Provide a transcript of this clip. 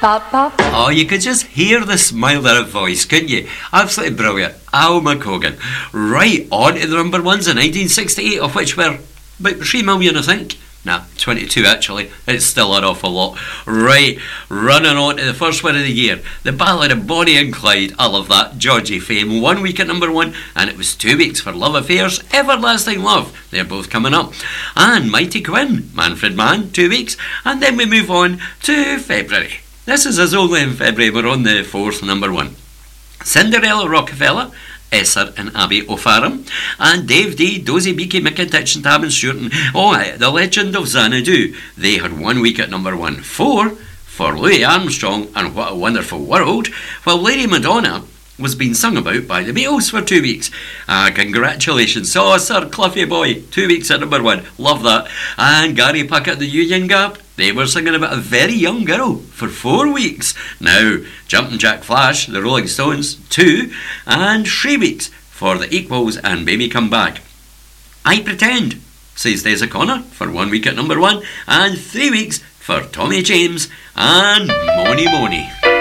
bop, bop. Oh, you could just hear the smile in her voice, couldn't you? Absolutely brilliant. Al McCogan. Right, on to the number ones in 1968, of which were about 3 million, I think. Nah, 22 actually. It's still an awful lot. Right, running on to the first one of the year. The Ballad of Bonnie and Clyde. I love that. Georgie Fame, 1 week at number one, and it was 2 weeks for Love Affairs, Everlasting Love. They're both coming up. And Mighty Quinn, Manfred Mann, 2 weeks. And then we move on to February. This is us only in February. We're on the 4th, number one. Cinderella Rockefeller, Esser and Abby O'Farham, and Dave D, Dozy Beaky, Mickey Ditch and Tab and Stewart, and The Legend of Xanadu. They had 1 week at number one. 4 for Louis Armstrong and What a Wonderful World, while Lady Madonna was being sung about by the Beatles for 2 weeks. Congratulations. Oh, Sir Cluffy Boy, 2 weeks at number one. Love that. And Gary Puckett, The Union Gap, they were singing about a very young girl for 4 weeks. Now, Jumpin' Jack Flash, The Rolling Stones, 2, and 3 weeks for The Equals and Baby Come Back. I Pretend, says Des O'Connor, for 1 week at number one, and 3 weeks for Tommy James and Mony Mony.